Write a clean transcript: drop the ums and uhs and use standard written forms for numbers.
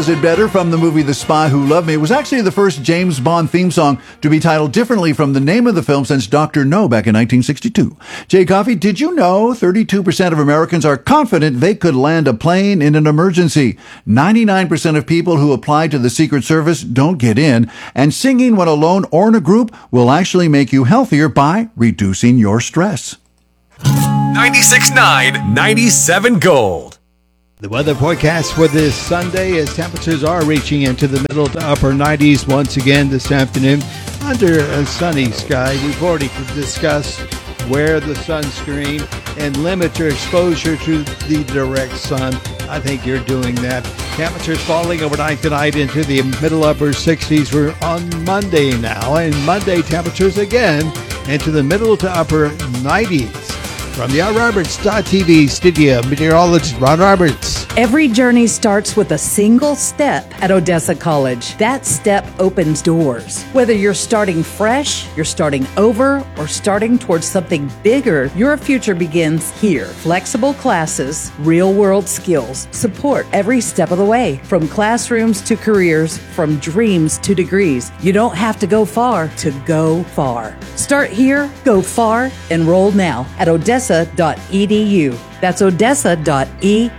Is It Better from the movie The Spy Who Loved Me. It was actually the first James Bond theme song to be titled differently from the name of the film since Dr. No back in 1962. Jay Coffey, did you know 32% of Americans are confident they could land a plane in an emergency? 99% of people who apply to the Secret Service don't get in, and singing when alone or in a group will actually make you healthier by reducing your stress. 96.9, 97 Gold. The weather forecast for this Sunday as temperatures are reaching into the middle to upper 90s once again this afternoon under a sunny sky. We've already discussed wear the sunscreen and limit your exposure to the direct sun. I think you're doing that. Temperatures falling overnight tonight into the middle upper 60s. We're on Monday now, and Monday temperatures again into the middle to upper 90s. From the RRoberts.tv studio, meteorologist Ron Roberts. Every journey starts with a single step at Odessa College. That step opens doors. Whether you're starting fresh, you're starting over, or starting towards something bigger, your future begins here. Flexible classes, real-world skills, support every step of the way. From classrooms to careers, from dreams to degrees. You don't have to go far to go far. Start here, go far, enroll now at odessa.edu. That's odessa.edu.